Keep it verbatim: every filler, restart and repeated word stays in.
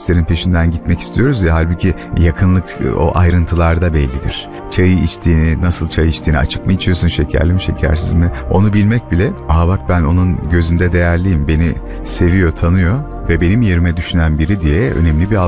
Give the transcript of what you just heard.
seslerin peşinden gitmek istiyoruz ya, halbuki yakınlık o ayrıntılarda bellidir. Çayı içtiğini, nasıl çay içtiğini, açık mı içiyorsun, şekerli mi, şekersiz mi, onu bilmek bile, aa bak ben onun gözünde değerliyim, beni seviyor, tanıyor ve benim yerime düşünen biri diye önemli bir algı